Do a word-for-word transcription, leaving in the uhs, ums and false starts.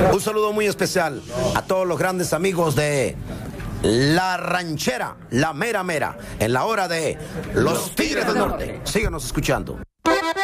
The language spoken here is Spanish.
Un saludo muy especial a todos los grandes amigos de La Ranchera, La Mera Mera, en la hora de Los Tigres del Norte. Síganos escuchando.